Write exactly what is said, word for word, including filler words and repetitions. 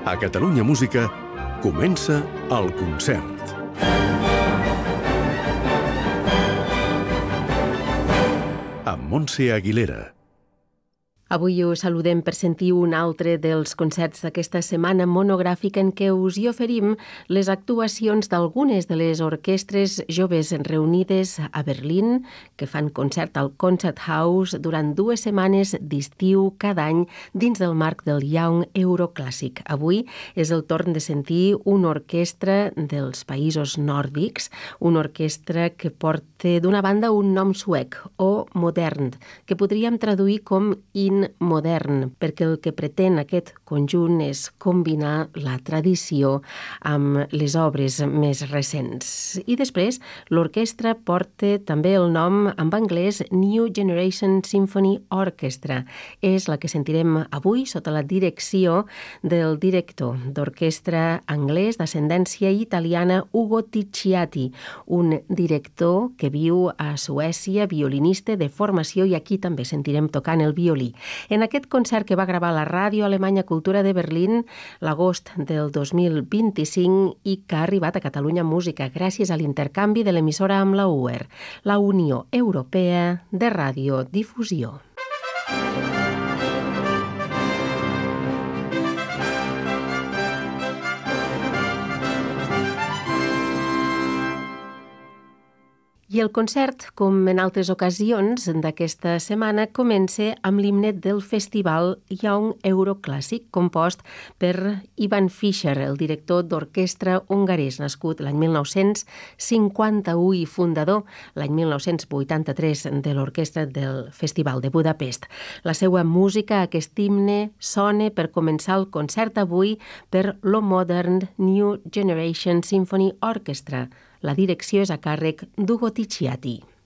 A Catalunya Música comença el concert. Amb Montse Aguilera. Avui us saludem per sentir un altre dels concerts d'aquesta setmana monogràfica en què us hi oferim les actuacions d'algunes de les orquestres joves reunides a Berlín, que fan concert al Konzerthaus durant dues setmanes d'estiu cada any dins del marc del Young Euroclàssic. Avui és el torn de sentir una orquestra dels països nòrdics, una orquestra que porta d'una banda un nom suec, o modern, que podríem traduir com in modern, perquè el que pretén aquest conjunt és combinar la tradició amb les obres més recents. I després, l'orquestra porta també el nom en anglès New Generation Symphony Orchestra. És la que sentirem avui sota la direcció del director d'orquestra anglès d'ascendència italiana Ugo Ticciati, un director que viu a Suècia, violinista de formació, i aquí també sentirem tocant el violí. En aquest concert que va gravar la Ràdio Alemanya Cultura de Berlín l'agost del dos mil vint-i-cinc i que ha arribat a Catalunya Música gràcies a l'intercanvi de l'emissora amb la U E R, la Unió Europea de Radiodifusió. I el concert, com en altres ocasions d'aquesta setmana, comença amb l'himne del festival Young Euroclàssic, compost per Ivan Fischer, el director d'orquestra hongarès, nascut l'any mil nou-cents cinquanta-u i fundador l'any mil nou-cents vuitanta-tres de l'orquestra del Festival de Budapest. La seva música, aquest himne, sona per començar el concert avui per lo Modern New Generation Symphony Orchestra. La direcció és a càrrec d'Ugo Ticciati.